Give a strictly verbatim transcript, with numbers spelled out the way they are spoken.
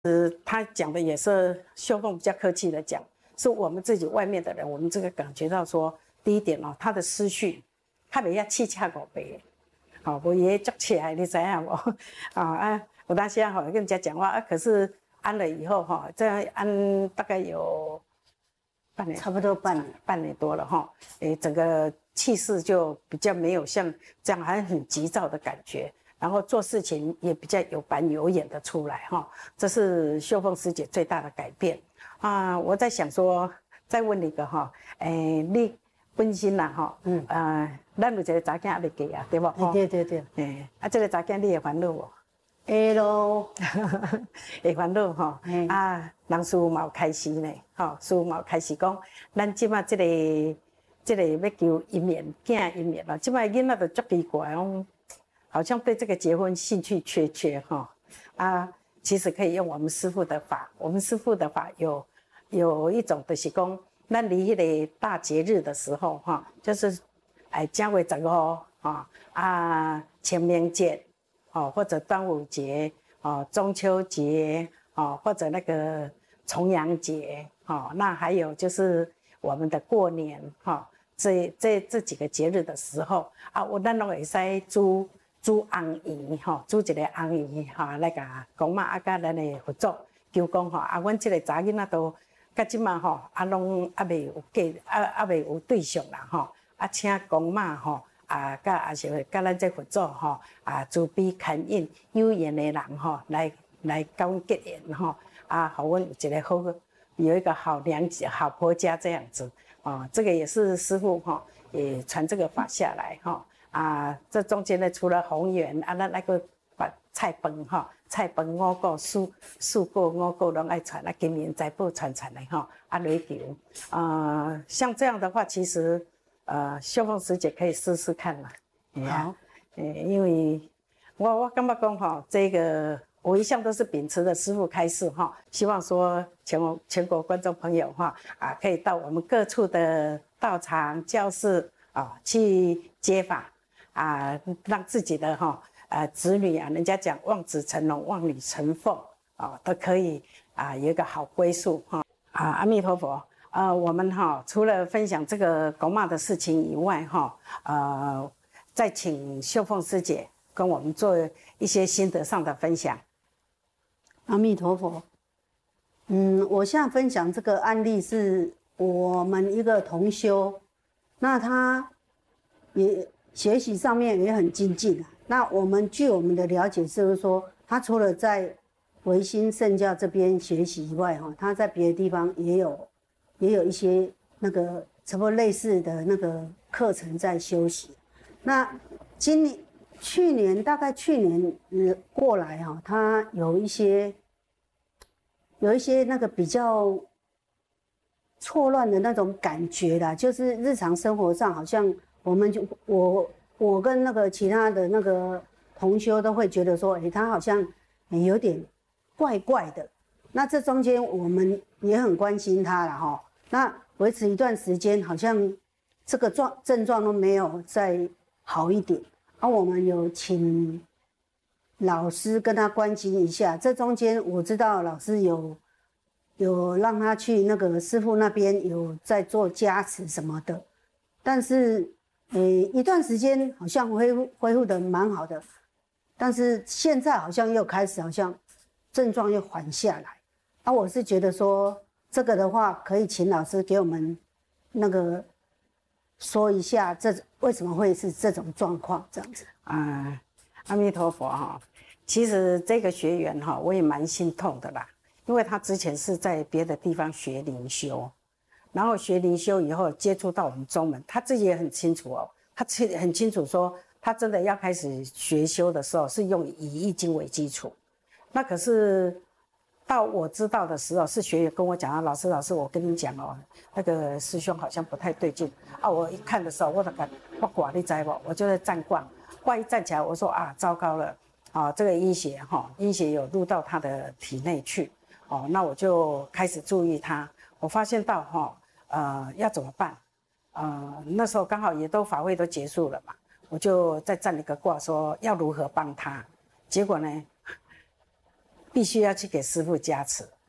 呃，他讲的也是秀凤比较客气的讲，是我们自己外面的人，我们这个感觉到说，第一点哦，他的思绪，他比较七恰五白，好、哦，无爷足起来，你知影无？啊啊，有当时啊，吼跟人家讲话啊，可是安了以后哈、哦，这样安大概有半年， 差不多半年， 半年多了哈、哦，诶，整个气势就比较没有像这样，好像很急躁的感觉。然后做事情也比较有板有眼的出来哈，这是秀凤师姐最大的改变啊！我在想说，再问你一个哈，诶，你本身啦哈，嗯呃，咱有一个查囝还未嫁啊，对不？ 哎，对对对， 诶，啊，这个查囝你会烦恼无？ 会咯， 会烦恼吼，啊，人事嘛有开始呢，吼，事嘛有开始讲，咱即马这个这个要求姻缘，囝姻缘啦，即马囡仔都足奇怪哦。好像对这个结婚兴趣缺缺哈啊，其实可以用我们师父的法，我们师父的法有有一种就是讲，咱离迄个大节日的时候哈，就是哎正月十五啊啊清明节哦，或者端午节哦，中秋节哦，或者那个重阳节哦，那还有就是我们的过年哈，这这这几个节日的时候啊，我咱拢会使煮。煮红圆吼，煮一个红圆吼，来甲公妈啊，甲咱的佛祖求讲吼，啊，阮即个查囡仔都到即马吼，啊，拢还未有嫁，啊啊未有对象啦吼，啊，请公妈吼，啊，甲也是甲咱这佛祖吼，啊，慈悲牵引有缘的人吼，来来甲阮结缘吼，啊，互阮有一个好，有一个好娘子、好婆家这样子，哦，这个也是师父吼，也传这个法下来吼。啊，这中间呢，除了红缘啊，咱那个把菜饭哈，菜饭五谷、蔬蔬果五谷拢爱传啊，金银财宝传传来哈，啊雷球啊、呃，像这样的话，其实呃，秀凤师姐可以试试看啦。 好， 诶，因为我我感觉讲哈，这个我一向都是秉持着师父开示哈，希望说全国全国观众朋友哈啊，可以到我们各处的道场教室啊去接法。啊，让自己的哈呃子女啊，人家讲望子成龙、望女成凤啊，都可以啊有一个好归宿哈啊！阿弥陀佛。呃，我们哈除了分享这个狗骂的事情以外哈，呃，再请秀凤师姐跟我们做一些心得上的分享。 阿弥陀佛。嗯，我现在分享这个案例是我们一个同修，那他也。学习上面也很精进啊。那我们据我们的了解，就是说，他除了在维新圣教这边学习以外，哈，他在别的地方也有也有一些那个差不多类似的那个课程在修习。那今年、去年大概去年呃过来哈，他有一些有一些那个比较错乱的那种感觉啦，就是日常生活上好像。我们就我我跟那个其他的那个同修都会觉得说，诶，他好像有点怪怪的。那这中间我们也很关心他了哈。那维持一段时间，好像这个状症状都没有再好一点。啊，我们有请老师跟他关心一下。这中间我知道老师有有让他去那个师父那边有在做加持什么的，但是。诶，一段时间好像恢复恢复的蛮好的，但是现在好像又开始好像症状又缓下来。啊，我是觉得说这个的话，可以请老师给我们那个说一下，这为什么会是这种状况这样子啊？阿弥陀佛哈，其实这个学员哈，我也蛮心痛的啦，因为他之前是在别的地方学灵修。然后学灵修以后接触到我们宗门，他自己也很清楚哦，他很清楚说，他真的要开始学修的时候是用以易经为基础。那可是到我知道的时候，是学员跟我讲啊，老师老师，我跟你讲哦，那个师兄好像不太对劲啊。我一看的时候，我就感我挂你知不？我就在站挂，挂一站起来，我说啊，糟糕了啊，这个阴血哈、哦，阴血有入到他的体内去哦，那我就开始注意他，我发现到哈、哦。呃，要怎么办？呃，那时候刚好也都法会都结束了嘛，我就再站一个卦说要如何帮他。结果呢， 必须要去给师父加持。